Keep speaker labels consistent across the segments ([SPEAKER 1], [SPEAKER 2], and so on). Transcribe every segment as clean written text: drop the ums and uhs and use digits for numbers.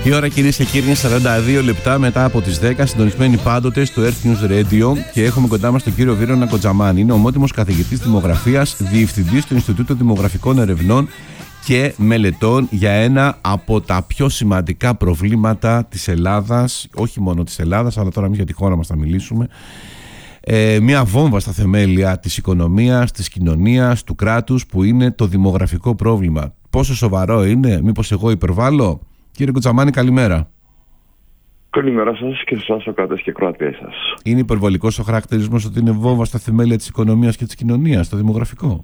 [SPEAKER 1] Η ώρα, κυρίες και κύριοι, είναι 42 λεπτά μετά από τις 10, συντονισμένοι πάντοτε στο Earth News Radio, και έχουμε κοντά μας τον κύριο Βίρονα Κοντζαμάνη. Είναι ομότιμος καθηγητής δημογραφίας, διευθυντής του Ινστιτούτου Δημογραφικών Ερευνών και Μελετών για ένα από τα πιο σημαντικά προβλήματα της Ελλάδας, όχι μόνο της Ελλάδας, αλλά τώρα εμείς για τη χώρα μας θα μιλήσουμε. Μια βόμβα στα θεμέλια της οικονομίας, της κοινωνίας, του κράτους, που είναι το δημογραφικό πρόβλημα. Πόσο σοβαρό είναι, μήπως εγώ υπερβάλλω? Κύριε Κοντζαμάνη, καλημέρα.
[SPEAKER 2] Καλημέρα σας και σας, ακροατές και ακροατές σας.
[SPEAKER 1] Είναι υπερβολικός ο χαρακτηρισμός ότι είναι βόμβα στα θεμέλια της οικονομίας και της κοινωνίας, το δημογραφικό?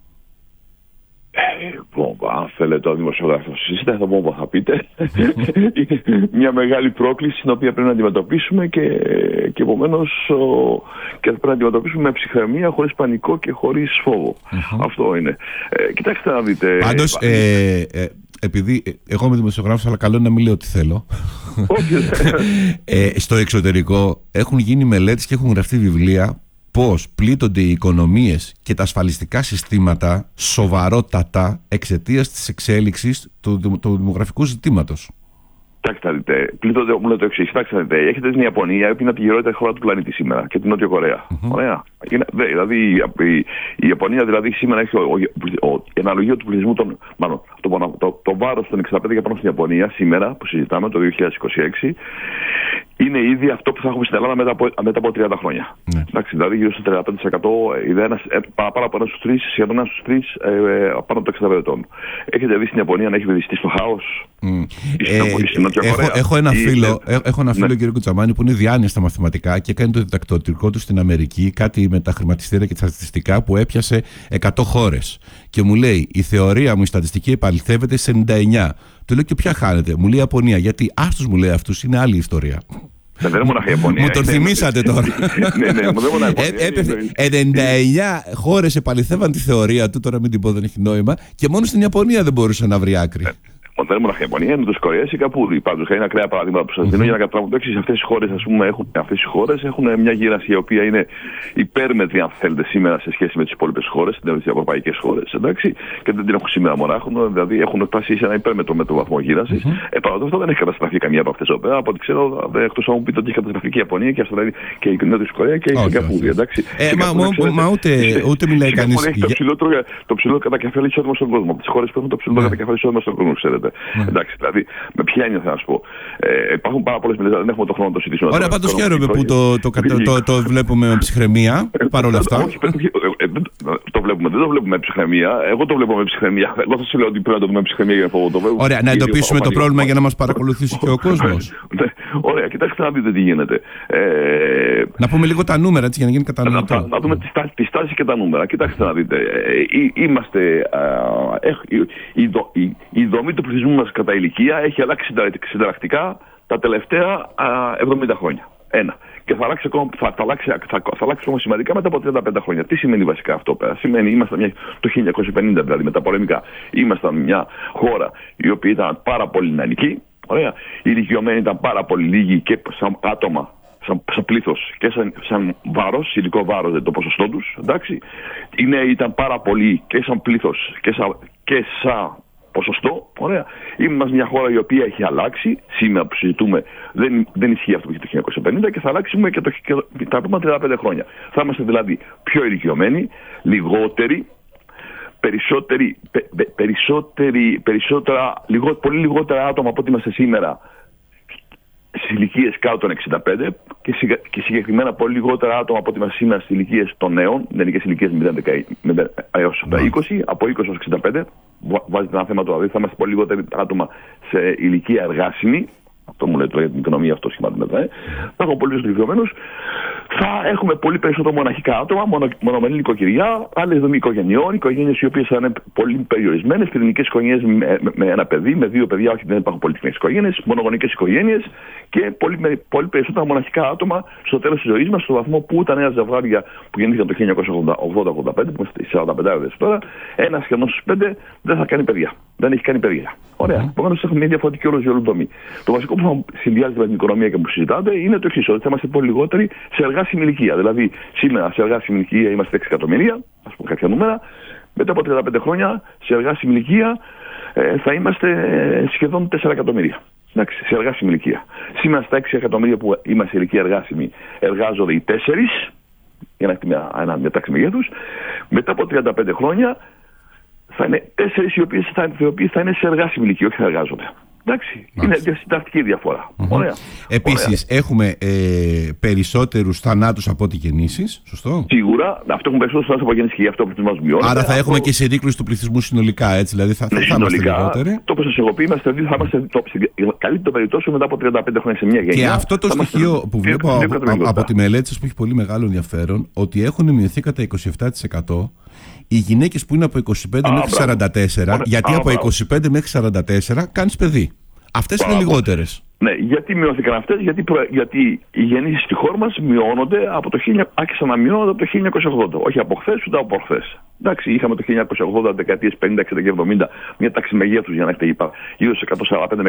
[SPEAKER 2] Βόμβα, αν θέλετε το δημοσιογράφο συζητά, θα βόμβα θα πείτε. Είναι μια μεγάλη πρόκληση την οποία πρέπει να αντιμετωπίσουμε και επομένως και πρέπει να αντιμετωπίσουμε με ψυχραιμία, χωρίς πανικό και χωρίς φόβο. Αυτό είναι. Κοιτάξτε να δείτε.
[SPEAKER 1] Πάντως, επειδή εγώ είμαι δημοσιογράφος, αλλά καλό είναι να μην λέω τι θέλω. Στο εξωτερικό έχουν γίνει μελέτες και έχουν γραφτεί βιβλία πώς πλήττονται οι οικονομίες και τα ασφαλιστικά συστήματα σοβαρότατα εξαιτίας της εξέλιξης του δημογραφικού ζητήματος.
[SPEAKER 2] Κοιτάξτε να δείτε, πλήττονται, μου λέω το εξής. Κοιτάξτε να δείτε, έχετε την Ιαπωνία, που είναι από τη γερότερη χώρα του πλανήτη σήμερα, και την Νότια Κορέα. Ωραία. Δηλαδή η Ιαπωνία δηλαδή σήμερα έχει η αναλογία του πληθυσμού, το βάρος των 65 για πάνω στην Ιαπωνία σήμερα, που συζητάμε το 2026, είναι ήδη αυτό που θα έχουμε στην Ελλάδα μετά από 30 χρόνια. Εντάξει, δηλαδή γύρω στο 35%, πάρα από σχεδόν ένας στους τρεις πάνω από τα 65 ετών. Έχετε δει στην Ιαπωνία να έχει βυθιστεί στο χάος?
[SPEAKER 1] Έχω ένα φίλο, κύριο Κοντζαμάνη, που είναι διάνοια στα μαθηματικά και κάνει το διδακτορικό του στην Αμερική, κάτι με τα χρηματιστήρια και τα στατιστικά, που έπιασε 100 χώρες. Και μου λέει: η θεωρία μου, η στατιστική επαληθεύεται σε 99. Του λέω: και ποια χάνεται? Μου λέει: Ιαπωνία. Γιατί άστος, μου λέει, αυτούς είναι άλλη ιστορία.
[SPEAKER 2] Δεν ήμουν η Ιαπωνία.
[SPEAKER 1] Μου τον θυμήσατε τώρα.
[SPEAKER 2] Ναι, μου δεν ήμουν
[SPEAKER 1] 99 χώρες επαληθεύαν τη θεωρία του, τώρα μην την πω, δεν έχει νόημα, και μόνο στην Ιαπωνία δεν μπορούσε να βρει άκρη.
[SPEAKER 2] Δεν ήμουν η Ιαπωνία, είναι τους Κορέες ή κάπου. Πάντως, είναι ακραία παραδείγματα που σας δίνω για να καταλάβουν το εξής. Αυτές οι χώρες έχουν μια γύρανση η οποία είναι υπέρμετρη, αν θέλετε, σήμερα σε σχέση με τις υπόλοιπες χώρες, τις ευρωπαϊκές χώρες. Εντάξει, και δεν την έχουν σήμερα μονάχα, δηλαδή έχουν φτάσει σε ένα υπέρμετρο με το βαθμό γύρανσης. Παρόλο αυτό δεν έχει καταστραφεί καμία από αυτές εδώ πέρα. Από ό,τι ξέρω, εκτός αν μου πείτε ότι έχει καταστραφεί και η Ιαπωνία και η Νότια Κορέα και η Σιγκαπούρη.
[SPEAKER 1] Μα ούτε μιλάει κανείς.
[SPEAKER 2] Το ψηλότερο κατακεφαλή εισόδημα στον κόσμο. Από τις χώρες που έχουν το ψηλότερο κατακεφαλή εισόδημα στον κόσμο, ξέρετε. Εντάξει, δηλαδή, με ποια έννοια θα σας πω. Υπάρχουν πάρα πολλές μελέτες, δεν έχουμε το χρόνο να το συζητήσουμε.
[SPEAKER 1] Ωραία, πάντως χαίρομαι που το βλέπουμε με ψυχραιμία παρόλα αυτά.
[SPEAKER 2] Όχι, δεν το βλέπουμε με ψυχραιμία. Εγώ το βλέπω με ψυχραιμία. Εγώ θα σου λέω ότι πρέπει να το δούμε με ψυχραιμία για να το βλέπω.
[SPEAKER 1] Ωραία, να εντοπίσουμε το πρόβλημα για να μας παρακολουθήσει και ο κόσμος.
[SPEAKER 2] Ωραία, κοιτάξτε να δείτε τι γίνεται.
[SPEAKER 1] Να πούμε λίγο τα νούμερα, έτσι, για να γίνει κατανοητό.
[SPEAKER 2] Να δούμε τη στάση και τα νούμερα. Κοιτάξτε να δείτε. Η δομή του πληθυσμού μας κατά ηλικία έχει αλλάξει συνταρακτικά τα τελευταία 70 χρόνια. Και θα αλλάξει ακόμα σημαντικά μετά από 35 χρόνια. Τι σημαίνει βασικά αυτό πέρα? Σημαίνει ήμασταν το 1950, δηλαδή με τα πολεμικά, ήμασταν μια χώρα η οποία ήταν πάρα πολύ νεανική. Ωραία. Οι ηλικιωμένοι ήταν πάρα πολύ λίγοι και σαν άτομα, σαν πλήθος και σαν βάρος, υλικό βάρος, δηλαδή το ποσοστό τους. Εντάξει. Οι νέοι ήταν πάρα πολύ και σαν πλήθος και σαν ποσοστό. Ωραία. Είμαστε μια χώρα η οποία έχει αλλάξει. Σήμερα που συζητούμε δεν ισχύει αυτό που είχε το 1950 και θα αλλάξουμε και τα επόμενα 35 χρόνια. Θα είμαστε δηλαδή πιο ηλικιωμένοι, λιγότεροι, πολύ λιγότερα άτομα από ό,τι είμαστε σήμερα στις ηλικίες κάτω των 65 και συγκεκριμένα πολύ λιγότερα άτομα από ό,τι είμαστε σήμερα στις ηλικίες των νέων, νεανικές ηλικίες 0 έως 20, από 20 έως 65. Βάζετε ένα θέμα, δηλαδή θα είμαστε πολύ λιγότερα άτομα σε ηλικία εργάσιμη. Αυτό μου λέει τώρα για την οικονομία, αυτό σχημάτι μετά. Θα έχουμε πολύ ηλικιωμένους. Θα έχουμε πολύ περισσότερο μοναχικά άτομα, μονομενή νοικοκυριά, άλλες δομή οικογενειών, οικογένειες οι οποίες θα είναι πολύ περιορισμένες, πυρηνικές οικογένειες με ένα παιδί, με δύο παιδιά, όχι δεν υπάρχουν πολυκνικές οικογένειες, μονογονικές οικογένειες και πολύ περισσότερα μοναχικά άτομα στο τέλος της ζωής μας, στο βαθμό που τα νέα ζευγάρια που γεννήθηκαν το 1980-85, που είμαστε 45 τώρα, ένα σχεδόν στους 5 δεν θα κάνει παιδιά. Δεν έχει κάνει παιδιά. Ωραία. Επομένως έχουμε μια διαφορετική ολοζωολουτομή. Το βασικό που θα συνδυάζεται με την οικονομία και που συζητάτε είναι το εξής, ότι θα είμαστε πολύ λιγότεροι σε εργάσιμη ηλικία. Δηλαδή, σήμερα σε εργάσιμη ηλικία είμαστε 6 εκατομμύρια, ας πούμε κάποια νούμερα. Μετά από 35 χρόνια σε εργάσιμη ηλικία θα είμαστε σχεδόν 4 εκατομμύρια. Εντάξει, σε εργάσιμη ηλικία. Σήμερα στα 6 εκατομμύρια που είμαστε σε ηλικία εργάσιμη εργάζονται οι 4, για να έχουμε μια τάξη μεγέθους. Μετά από 35 χρόνια θα είναι 4 οι οποίοι θα είναι σε εργάσιμη ηλικία, όχι θα εργάζονται. Εντάξει, είναι συντακτική διαφορά. Ωραία.
[SPEAKER 1] Επίσης, έχουμε περισσότερους θανάτους από ό,τι γεννήσεις, σωστό?
[SPEAKER 2] Σίγουρα, αυτό έχουμε περισσότερους θανάτους από γεννήσεις και γι' αυτό ο πληθυσμός μειώνεται.
[SPEAKER 1] Άρα θα έχουμε και συρρήκλωση του πληθυσμού συνολικά, έτσι, δηλαδή θα είμαστε λιγότεροι.
[SPEAKER 2] Το όπως σας έχω πει, θα είμαστε στην καλύτερη περιπτώση μετά από 35 χρόνια σε μια γενιά.
[SPEAKER 1] Και αυτό το στοιχείο που βλέπω από τη μελέτη σας που έχει πολύ μεγάλο ενδιαφέρον, ότι έχουν μειωθεί κατά 27% οι γυναίκες που είναι από 25 μέχρι 44, γιατί από 25 μέχρι 44 κάνεις παιδί. Αυτές είναι λιγότερες.
[SPEAKER 2] Ναι, γιατί μειώθηκαν αυτές, γιατί οι γεννήσεις στη χώρα μας μειώνονται άρχισαν να μειώνονται από το 1980. Όχι από χθες ούτε από προχθές. Εντάξει, είχαμε το 1980, δεκαετίες 50, 60 και 70, μια τάξη μεγέθους για να έχετε γύρω σε 145 με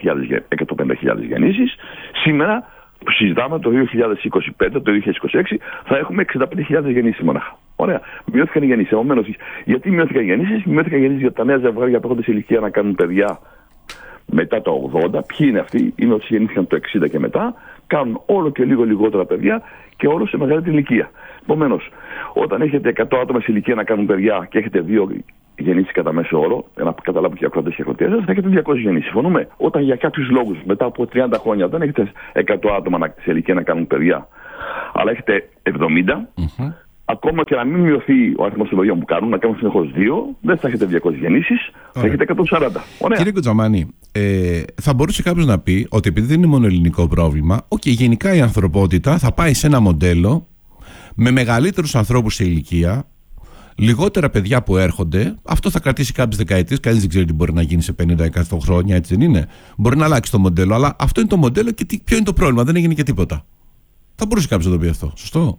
[SPEAKER 2] 150.000 γεννήσεις. Σήμερα που συζητάμε το 2025, το 2026, θα έχουμε 65.000 γεννήσεις μονάχα. Ωραία. Μειώθηκαν οι γεννήσεις. Επομένως, γιατί μειώθηκαν οι γεννήσεις? Μειώθηκαν οι γεννήσεις για τα νέα ζευγάρια που έχουν σε ηλικία να κάνουν παιδιά μετά το 80. Ποιοι είναι αυτοί? Είναι όσοι γεννήθηκαν το 60 και μετά, κάνουν όλο και λίγο λιγότερα παιδιά και όλο σε μεγαλύτερη ηλικία. Επομένως, όταν έχετε 100 άτομα σε ηλικία να κάνουν παιδιά και έχετε 2 γεννήσεις κατά μέσο όρο, για να καταλάβουν και οι ακροατές και οι ακροατές, θα έχετε 200 γεννήσεις. Συμφωνούμε. Όταν για κάποιους λόγους μετά από 30 χρόνια δεν έχετε 100 άτομα σε ηλικία να κάνουν παιδιά, αλλά έχετε 70, ακόμα και να μην μειωθεί ο αριθμός των παιδιών που κάνουν, να κάνουν συνεχώς 2, δεν θα έχετε 200 γεννήσεις, θα έχετε 140. Ωραία.
[SPEAKER 1] Κύριε Κοτζαμάνη, θα μπορούσε κάποιος να πει ότι επειδή δεν είναι μόνο ελληνικό πρόβλημα, γενικά η ανθρωπότητα θα πάει σε ένα μοντέλο με μεγαλύτερους ανθρώπους σε ηλικία, λιγότερα παιδιά που έρχονται. Αυτό θα κρατήσει κάποιες δεκαετίες. Κανείς δεν ξέρει τι μπορεί να γίνει σε 50-100 χρόνια, έτσι δεν είναι? Μπορεί να αλλάξει το μοντέλο, αλλά αυτό είναι το μοντέλο και ποιο είναι το πρόβλημα? Δεν έγινε και τίποτα. Θα μπορούσε κάποιος να το πει αυτό, σωστό?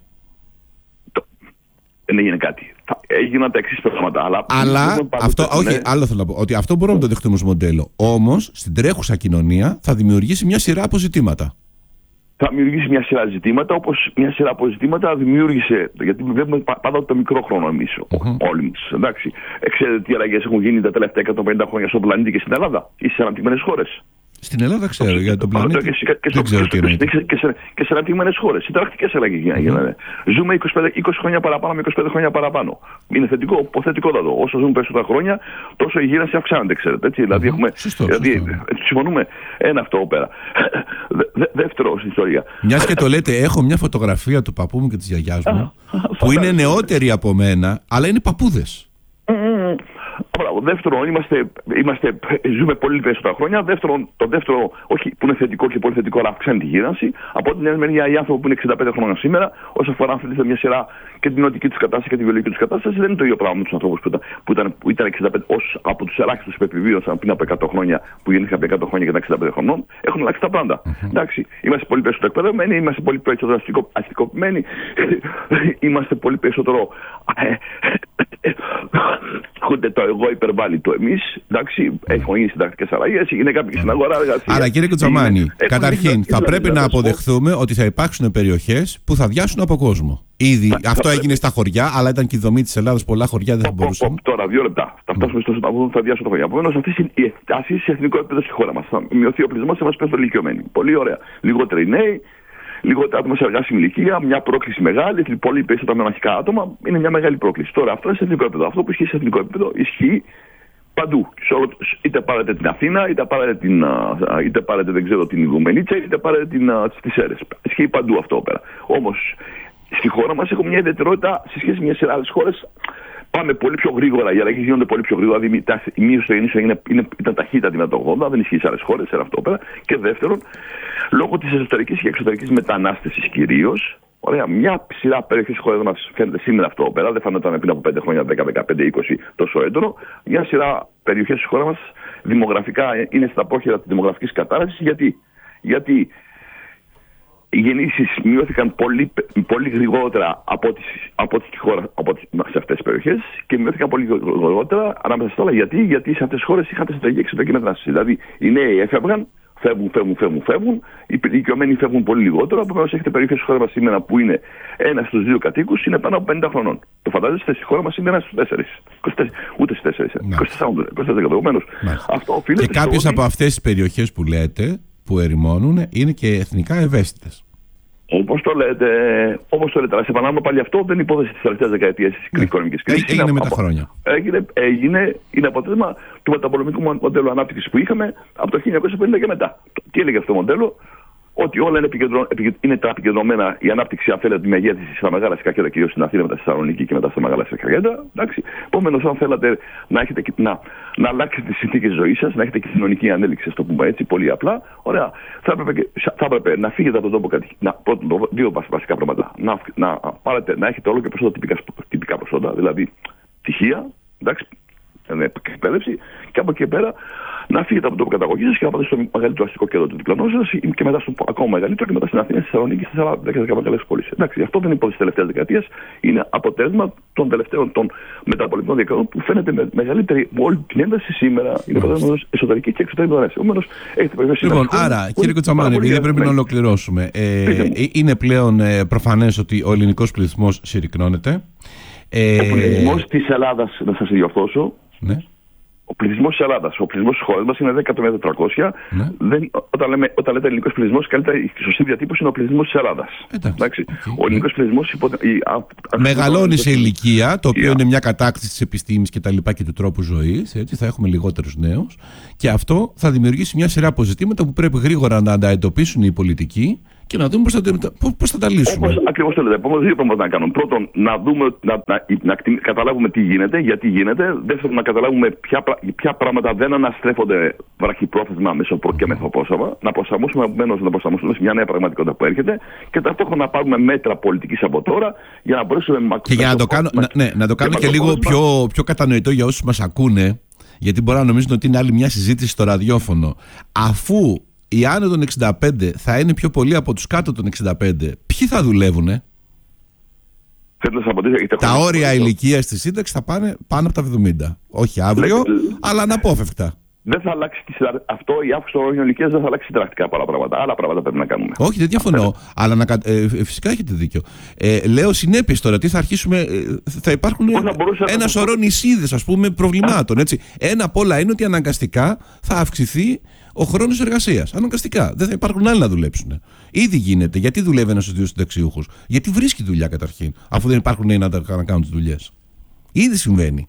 [SPEAKER 2] Δεν έγινε κάτι. Έγιναν τα εξής πράγματα.
[SPEAKER 1] Αλλά αυτό, όχι, άλλο θέλω να πω. Ότι αυτό μπορούμε να το δεχτούμε ως μοντέλο. Όμως στην τρέχουσα κοινωνία θα δημιουργήσει μια σειρά αποζητήματα.
[SPEAKER 2] Θα δημιουργήσει μια σειρά ζητήματα, όπως μια σειρά αποζητήματα δημιούργησε. Γιατί βλέπουμε πάντα το μικρό χρόνο εμείς, όλοι μας. Εντάξει. Ξέρετε τι αλλαγές έχουν γίνει τα τελευταία 150 χρόνια στον πλανήτη και στην Ελλάδα ή στις αναπτυγμένες χώρες?
[SPEAKER 1] Στην Ελλάδα ξέρω, για τον πλανήτη δεν ξέρω τι εννοείται.
[SPEAKER 2] Και σε αναπτυγμένες χώρες. Συνταρακτικές αλλαγές γίνανε. Ζούμε 20 χρόνια παραπάνω με 25 χρόνια παραπάνω. Είναι θετικότατο. Όσο ζούμε περισσότερα χρόνια, τόσο η γύρανση αυξάνεται, ξέρετε. Έτσι. Δηλαδή, συμφωνούμε. Ένα αυτό πέρα. Δεύτερο στην ιστορία.
[SPEAKER 1] Μιας και το λέτε, έχω μια φωτογραφία του παππού μου και της γιαγιάς μου που είναι νεότεροι από μένα, αλλά είναι παππούδες.
[SPEAKER 2] Δεύτερον, ζούμε πολύ περισσότερα χρόνια. Το δεύτερο, όχι που είναι θετικό και πολύ θετικό, αλλά αυξάνει τη γύρανση. Από την άλλη μεριά, οι άνθρωποι που είναι 65 χρόνια σήμερα, όσο αφορά αν θέλετε μια σειρά και την νοητική του κατάσταση και τη βιολογική του κατάσταση, δεν είναι το ίδιο πράγμα με του ανθρώπου που ήταν 65, από του ελάχιστου που επιβίωσαν πριν από 100 χρόνια, που γεννήθηκαν πριν 100 χρόνια και ήταν 65 χρονών. Έχουν αλλάξει τα πάντα. Εντάξει, είμαστε πολύ περισσότερο εκπαιδευμένοι, είμαστε πολύ περισσότερο αστικοποιημένοι, είμαστε πολύ περισσότερο. Ούτε το εγώ υπερβάλλει το εμείς. Εντάξει, έχουν γίνει συντακτικές αλλαγές, είναι κάποιοι στην αγορά εργασίας.
[SPEAKER 1] Άρα, κύριε Κοτζαμάνη, καταρχήν θα πρέπει να αποδεχθούμε ότι θα υπάρξουν περιοχές που θα διάσουν από κόσμο. Ήδη αυτό έγινε στα χωριά, αλλά ήταν και η δομή της Ελλάδας. Πολλά χωριά δεν θα μπορούσαν.
[SPEAKER 2] Τώρα, 2 λεπτά. Θα φτάσουμε στο που θα διάσουν τα χωριά. Επομένως, αυτή σε εθνικό επίπεδο στη χώρα μας. Θα μειωθεί ο πληθυσμός, θα μας πέφτουν ηλικιωμένοι. Πολύ ωραία. Λιγότεροι νέοι. Λιγότερα άτομα σε εργάσιμη ηλικία, μια πρόκληση μεγάλη, πολύ περισσότερα μοναχικά άτομα, είναι μια μεγάλη πρόκληση. Τώρα αυτό είναι σε εθνικό επίπεδο. Αυτό που ισχύει σε εθνικό επίπεδο ισχύει παντού. Είτε πάρετε την Αθήνα, είτε πάρετε δεν ξέρω, την Ιγουμενίτσα, είτε πάρετε τις Σέρρες. Ισχύει παντού αυτό πέρα. Όμως στη χώρα μας έχουμε μια ιδιαιτερότητα σε σχέση με μια σειρά άλλες χώρες. Πάμε πολύ πιο γρήγορα, οι αλλαγές γίνονται πολύ πιο γρήγορα. Δηλαδή η μείωση των γεννήσεων ήταν ταχύτατη μετά το 80, δεν ισχύει σε άλλες χώρες, era αυτό πέρα. Και δεύτερον, λόγω της εσωτερικής και εξωτερικής μετανάστευσης κυρίως, μια σειρά περιοχές της χώρας μας φαίνεται σήμερα αυτό πέρα, δεν φαίνονταν πριν από 5 χρόνια, 10, 15, 20 τόσο έντονο. Μια σειρά περιοχές της χώρας μας δημογραφικά είναι στα πρόχειρα της δημογραφικής κατάρρευσης. Γιατί οι γεννήσεις μειώθηκαν πολύ γρηγορότερα από τη χώρα σε αυτές τις περιοχές και μειώθηκαν πολύ γρηγορότερα ανάμεσα στα άλλα. Γιατί σε αυτές τις χώρες είχαν εσωτερική και εξωτερική μετανάστευση. Δηλαδή οι νέοι έφευγαν, Φεύγουν. Οι ηλικιωμένοι φεύγουν πολύ λιγότερο. Επομένως, έχετε περιοχές στη χώρα μας σήμερα που είναι 1 στους 2 κατοίκους είναι πάνω από 50 χρονών. Το φαντάζεστε, στη χώρα μας είναι 1 στους 4. Ούτε στις 4. 24%. Επομένως, αυτό οφείλεται.
[SPEAKER 1] Και κάποιες από αυτές τις περιοχές που λέτε, που ερημώνουν, είναι και εθνικά ευαίσθητες.
[SPEAKER 2] Όπως το λέτε, αλλά σε επανάλαμβα πάλι αυτό δεν είναι υπόθεση της τελευταίας δεκαετίας της οικονομικής κρίσης.
[SPEAKER 1] Έγινε με τα χρόνια.
[SPEAKER 2] Είναι αποτέλεσμα του μεταπολεμικού μοντέλου ανάπτυξης που είχαμε από το 1950 και μετά. Τι έλεγε αυτό το μοντέλο? Ότι όλα είναι τα επικεντρωμένα, η ανάπτυξη, αν θέλετε, τη μεγέθυνση στα μεγάλα αστικά κέντρα, κυρίως στην Αθήνα, μετά στη Θεσσαλονίκη και μετά στα μεγάλα αστικά κέντρα. Επομένως, αν θέλατε να αλλάξετε τις συνθήκες ζωής σας, να έχετε και κοινωνική ανέλυξη, α το πούμε έτσι, πολύ απλά, ωραία, θα έπρεπε να φύγετε από τον τόπο κατοικίας. Πρώτον, δύο βασικά πράγματα. Να έχετε όλο και περισσότερα τυπικά προσόντα, δηλαδή πτυχία, εκπαίδευση, και από εκεί πέρα να φύγετε από τον τόπο καταγωγής σας και να πάτε στο μεγαλύτερο αστικό κέντρο του διπλανού σας και μετά στο ακόμα μεγαλύτερο και μετά στην Αθήνα, στη Θεσσαλονίκη και στις άλλες 10 μεγάλες πόλεις. Εντάξει, αυτό δεν είναι υπόθεση της τελευταίας δεκαετίας, είναι αποτέλεσμα των τελευταίων των μεταπολιτικών διακανών που φαίνεται με μεγαλύτερη όλη την ένταση σήμερα. Είναι αποτέλεσμα εσωτερική και εξωτερική δωρεά. Επομένως, έχετε περιοχές.
[SPEAKER 1] Λοιπόν, άρα, κύριε Κοτσαμάνη, επειδή πρέπει να ολοκληρώσουμε, είναι πλέον προφανές ότι ο ελληνικός πληθυσμός συρρικνώνεται.
[SPEAKER 2] Ο πληθυσμός της Ελλάδας, να σας διορθώσω. Ναι. Ο πληθυσμός της Ελλάδας, ο πληθυσμός της χώρας μας είναι 10.400.000. Ναι. Όταν λέτε ελληνικός πληθυσμός, καλύτερα η σωστή διατύπωση είναι ο πληθυσμός της Ελλάδας. Ο ελληνικός πληθυσμός
[SPEAKER 1] μεγαλώνει σε ηλικία, το οποίο είναι μια κατάκτηση της επιστήμης και τα λοιπά και του τρόπου ζωής. Έτσι, θα έχουμε λιγότερους νέους. Και αυτό θα δημιουργήσει μια σειρά αποζητήματα που πρέπει γρήγορα να τα εντοπίσουν οι πολιτικοί και να δούμε πώς θα τα λύσουμε.
[SPEAKER 2] Ακριβώς το λέτε. Επομένως, δύο πράγματα να κάνουμε. Πρώτον, να καταλάβουμε τι γίνεται, γιατί γίνεται. Δεύτερον, να καταλάβουμε ποια πράγματα δεν αναστρέφονται βραχυπρόθεσμα και μεσοπρόθεσμα. Να προσαρμόσουμε σε μια νέα πραγματικότητα που έρχεται και ταυτόχρονα να πάρουμε μέτρα πολιτικής από τώρα για να μπορέσουμε
[SPEAKER 1] και για να το κάνω και λίγο πιο κατανοητό για όσους μας ακούνε, γιατί μπορεί να νομίζουν ότι είναι άλλη μια συζήτηση στο ραδιόφωνο. Αφού οι άνω των 65 θα είναι πιο πολλοί από τους κάτω των 65, ποιοι θα δουλεύουνε? Τα όρια ηλικίας της σύνταξης θα πάνε πάνω από τα 70. Όχι αύριο, αλλά αναπόφευκτα.
[SPEAKER 2] Δεν θα αλλάξει αυτό, η αύξηση των όριων ηλικίας δεν θα αλλάξει δραστικά πολλά πράγματα. Άλλα πράγματα πρέπει να κάνουμε.
[SPEAKER 1] Όχι, δεν διαφωνώ. Αλλά φυσικά έχετε δίκιο. Λέω συνέπειες τώρα. Τι θα αρχίσουμε. Θα υπάρχουν ένα σωρό νησίδες, ας πούμε, προβλημάτων. Έτσι. Ένα απ' όλα είναι ότι αναγκαστικά θα αυξηθεί ο χρόνος εργασίας. Αναγκαστικά. Δεν θα υπάρχουν άλλοι να δουλέψουν. Ήδη γίνεται. Γιατί δουλεύει ένας στους δύο συνταξιούχους? Γιατί βρίσκει δουλειά καταρχήν, αφού δεν υπάρχουν νέοι να κάνουν τις δουλειές. Ήδη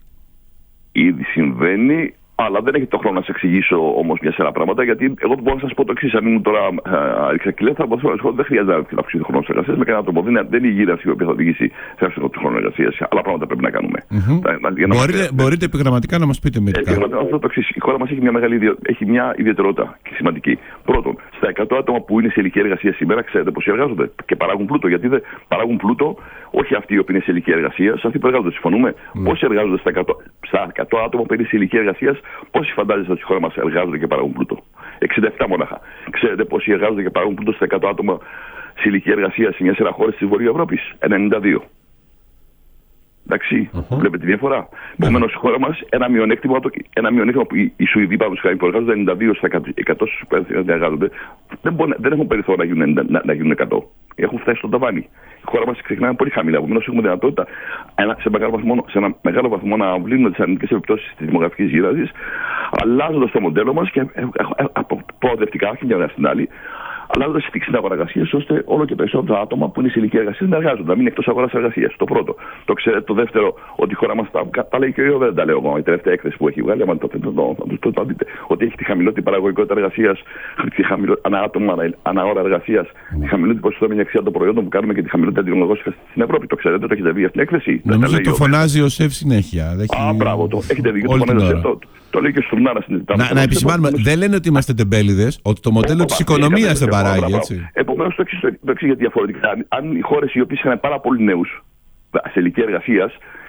[SPEAKER 1] συμβαίνει. Αλλά δεν έχετε το χρόνο να σας εξηγήσω όμως μια σειρά πράγματα, γιατί εγώ μπορώ να σας πω το εξής. Αν ήμουν τώρα ρηξακυλέ, θα μπορούσα να σας πω ότι δεν χρειάζεται να αυξήσει το χρόνο εργασίας με κανέναν τρόπο. Δεν είναι η γύρανση η οποία θα οδηγήσει σε αύξηση του χρόνου εργασίας. Άλλα πράγματα πρέπει να κάνουμε. Μπορείτε επιγραμματικά να μας πείτε μερικά.
[SPEAKER 2] Αυτό το εξής. Η χώρα μας έχει μια ιδιαιτερότητα και σημαντική. Πρώτον, στα 100 άτομα που είναι σε ηλικία εργασία σήμερα, ξέρετε πόσοι εργάζονται και παράγουν πλούτο. Γιατί δεν παράγουν πλούτο, όχι αυτοί οι οποίοι είναι σε ηλικία εργασία, αυτοί που εργάζονται. Συμφωνούμε. Πόσοι εργάζονται στα 100 άτομα που είναι σε ηλικία εργασία? Πόσοι φαντάζεστε ότι στη χώρα μας εργάζονται και παράγουν πλούτο? 67 μονάχα. Ξέρετε πόσοι εργάζονται και παράγουν πλούτο στα 100 άτομα σε ηλικία εργασία σε μια σειρά χώρες της Βορείου Ευρώπης? 92. Εντάξει, βλέπετε τη διαφορά. Επομένως, στη χώρα μας ένα μειονέκτημα που οι Σουηδοί που εργάζονται 92 στα 100 στους που εργάζονται δεν έχουν περιθώριο να γίνουν 100. Έχουν φτάσει στο ταβάνι. Η χώρα μας ξεκινάει πολύ χαμηλά. Επομένως, έχουμε δυνατότητα σε ένα μεγάλο βαθμό να αμβλύνουμε τις αρνητικές επιπτώσεις της δημογραφικής γύρανσης, αλλάζοντας το μοντέλο μας και προοδευτικά, όχι μια στην άλλη, αλλάζοντας τη στην αγορά εργασίας, ώστε όλο και περισσότερα άτομα που είναι σε ηλικία εργασίας να εργάζονται, να μην είναι εκτός αγοράς εργασίας. Το πρώτο. Το ξέρετε. Το δεύτερο, ότι η χώρα μας τα λέει και ο δεν τα λέω εγώ. Η τελευταία έκθεση που έχει βγάλει, άμα το δείτε, ότι έχει τη χαμηλότερη παραγωγικότητα εργασίας, ανά άτομα, ανά ώρα εργασίας, τη χαμηλότερη προστιθέμενη αξία των προϊόντων που κάνουμε και τη χαμηλότερη αντιγνωγώση στην Ευρώπη. Το ξέρετε, το έχετε δει αυτή την έκθεση?
[SPEAKER 1] Νομίζω το φωνάζει ο ΣΕΒ συνέχεια.
[SPEAKER 2] Μπράβο, το έχετε δει. Το λέει και στο Μνάρα στην Ιταλία.
[SPEAKER 1] Να επισημάνουμε, δεν λένε ότι είμαστε τεμπέληδες, ότι το μοντέλο της οικονομίας δεν παράγει.
[SPEAKER 2] Επομένως, το εξής γιατί διαφορετικά. Αν οι χώρες οι οποίες είχαν πάρα πολλούς νέους σε ηλικία εργασίας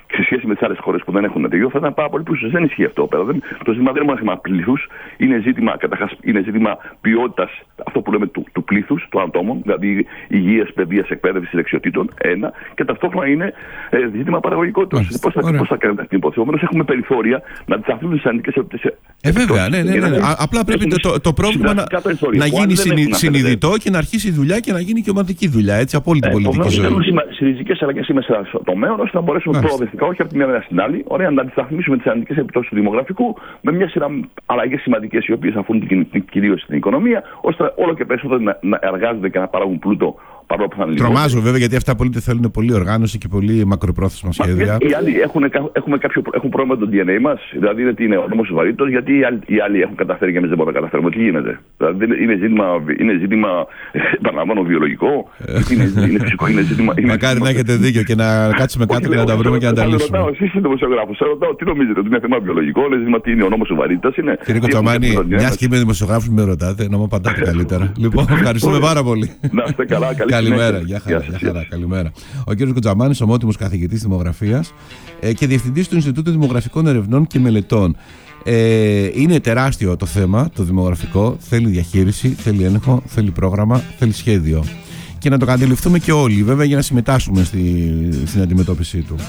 [SPEAKER 2] σε σχέση με τις άλλες χώρες που δεν έχουν τέτοιο, θα ήταν πάρα πολύ πλούσιες. Δεν ισχύει αυτό πέρα. Το ζήτημα δεν είναι μόνο θέμα πλήθους, είναι ζήτημα ποιότητας, αυτό που λέμε του πλήθους, των ατόμων, δηλαδή υγείας, παιδείας, εκπαίδευσης, δεξιοτήτων, ένα, και ταυτόχρονα είναι ζήτημα παραγωγικότητας. Πώς θα κάνουμε αυτή την υπόθεση. Επομένως, έχουμε περιθώρια να αντισταθούν τις αρνητικές επιπτώσεις.
[SPEAKER 1] Βέβαια, ναι. Απλά πρέπει το πρόβλημα να γίνει συνειδητό και να αρχίσει η δουλειά και να γίνει και ομαδική δουλειά, έτσι, από όλη την πολιτική ζωή.
[SPEAKER 2] Ριζικές αλλαγές μέσα στο τομέα, ώστε να μπορέσουμε προοδευτικά, όχι από τη μια μέρα στην άλλη, ωραία, να αντισταθμίσουμε τις αρνητικές επιπτώσεις του δημογραφικού με μια σειρά αλλαγές σημαντικές οι οποίες αφορούν κυρίως την οικονομία, ώστε όλο και περισσότερο να εργάζονται και να παράγουν πλούτο.
[SPEAKER 1] Τρομάζω βέβαια, γιατί αυτά πολίτες θέλουν πολλή οργάνωση και πολύ μακροπρόθεσμα σχέδια.
[SPEAKER 2] Οι άλλοι έχουν πρόβλημα με το DNA μας, δηλαδή είναι ο νόμος βαρύτητος, γιατί οι άλλοι έχουν καταφέρει και εμείς δεν μπορούμε να καταφέρουμε. Τι γίνεται? Δηλαδή είναι ζήτημα, επαναλαμβάνω, βιολογικό, είναι φυσικό, είναι ζήτημα.
[SPEAKER 1] Μακάρι να έχετε δίκιο και να κάτσουμε κάτω και να τα βρούμε και να τα λύσουμε.
[SPEAKER 2] Εσείς είστε δημοσιογράφος, σας ρωτάω τι νομίζετε, ότι είναι θέμα βιολογικό, είναι ζήτημα τι είναι ο νόμος βαρύτητας?
[SPEAKER 1] Κύριε Κοτσαμάνη, μιας και είμαι δημοσιογράφος, με ρωτάτε, να μου απαντάτε καλύτερα. Λοιπόν, ευχαριστούμε πάρα πολύ.
[SPEAKER 2] Να είστε καλά,
[SPEAKER 1] καλημέρα. Γεια χαρά, καλημέρα. Ο κύριος Κοτσαμάνης, ομότιμος καθηγητής δημογραφίας και διευθυντής του Ινστιτούτου Δημογραφικών Ερευνών και Μελετών. Είναι τεράστιο το θέμα, το δημογραφικό. Θέλει διαχείριση, θέλει έλεγχο, θέλει πρόγραμμα, θέλει σχέδιο. Και να το αντιληφθούμε και όλοι, βέβαια, για να συμμετάσχουμε στην αντιμετώπιση του.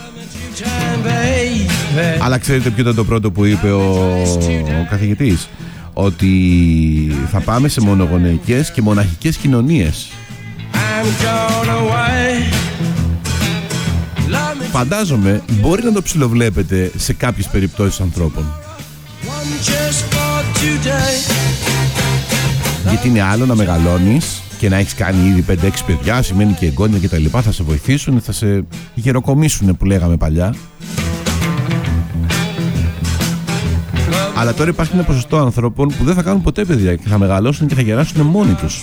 [SPEAKER 1] Αλλά ξέρετε ποιο ήταν το πρώτο που είπε ο καθηγητής? Ότι θα πάμε σε μονογονεϊκές και μοναχικές κοινωνίες. Φαντάζομαι μπορεί να το ψιλοβλέπετε σε κάποιες περιπτώσεις ανθρώπων. Γιατί είναι άλλο να μεγαλώνεις και να έχεις κάνει ήδη 5-6 παιδιά, σημαίνει και εγγόνια και τα λοιπά, θα σε βοηθήσουν, θα σε γεροκομίσουν που λέγαμε παλιά. Αλλά τώρα υπάρχει ένα ποσοστό ανθρώπων που δεν θα κάνουν ποτέ παιδιά και θα μεγαλώσουν και θα γεράσουν μόνοι τους.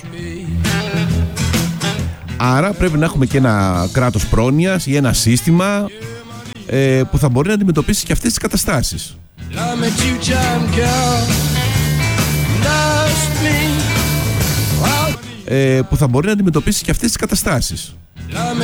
[SPEAKER 1] Άρα πρέπει να έχουμε και ένα κράτος πρόνοιας ή ένα σύστημα που θα μπορεί να αντιμετωπίσει και αυτές τις καταστάσεις. Που θα μπορεί να αντιμετωπίσει και αυτές τις καταστάσεις.